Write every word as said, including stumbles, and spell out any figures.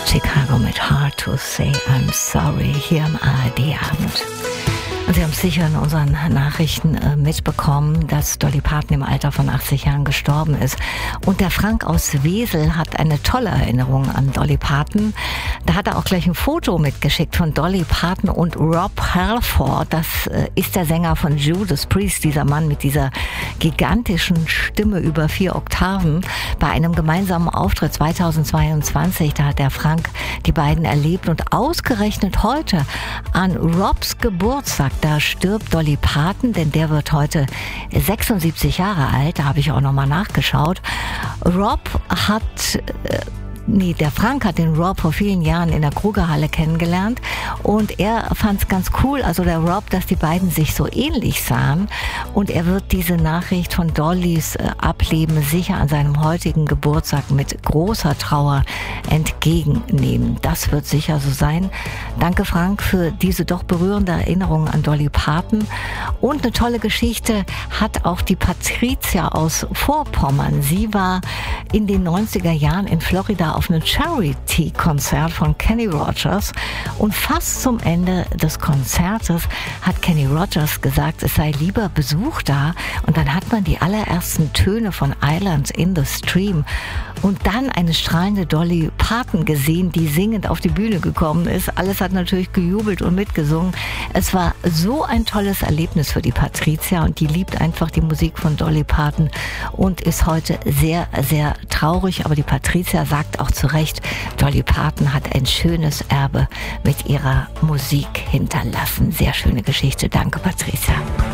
Chicago mit Hard to Say I'm Sorry hier am A R D-Abend. Und Sie haben es sicher in unseren Nachrichten äh, mitbekommen, dass Dolly Parton im Alter von achtzig Jahren gestorben ist. Und der Frank aus Wesel hat eine tolle Erinnerung an Dolly Parton. Da hat er auch gleich ein Foto mitgeschickt von Dolly Parton und Rob Halford. Das äh, ist der Sänger von Judas Priest, dieser Mann mit dieser gigantischen Stimme über vier Oktaven. Bei einem gemeinsamen Auftritt zweitausendzweiundzwanzig, da hat der Frank die beiden erlebt. Und ausgerechnet heute an Robs Geburtstag, da stirbt Dolly Parton, denn der wird heute sechsundsiebzig Jahre alt. Da habe ich auch nochmal nachgeschaut. Rob hat... Äh, Nee, der Frank hat den Rob vor vielen Jahren in der Krugerhalle kennengelernt und er fand es ganz cool, also der Rob, dass die beiden sich so ähnlich sahen, und er wird diese Nachricht von Dollys äh, Ableben sicher an seinem heutigen Geburtstag mit großer Trauer entgegennehmen. Das wird sicher so sein. Danke, Frank, für diese doch berührende Erinnerung an Dolly Parton. Und eine tolle Geschichte hat auch die Patricia aus Vorpommern. Sie war in den neunziger Jahren in Florida auf einem Charity-Konzert von Kenny Rogers, und fast zum Ende des Konzertes hat Kenny Rogers gesagt, es sei lieber Besuch da, und dann hat man die allerersten Töne von Islands in the Stream und dann eine strahlende Dolly Parton gesehen, die singend auf die Bühne gekommen ist. Alles hat natürlich gejubelt und mitgesungen. Es war so ein tolles Erlebnis für die Patricia, und die liebt einfach die Musik von Dolly Parton und ist heute sehr, sehr traurig. Aber die Patricia sagt auch zu Recht, Dolly Parton hat ein schönes Erbe mit ihrer Musik hinterlassen. Sehr schöne Geschichte. Danke, Patricia.